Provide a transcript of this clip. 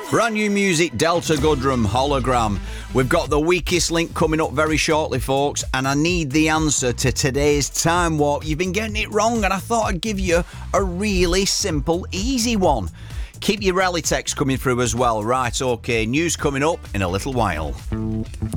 Brand new music, Delta Goodrum, Hologram. We've got the weakest link coming up very shortly, folks, and I need the answer to today's time warp. You've been getting it wrong, and I thought I'd give you a really simple, easy one. Keep your rally text coming through as well. Right, okay, news coming up in a little while.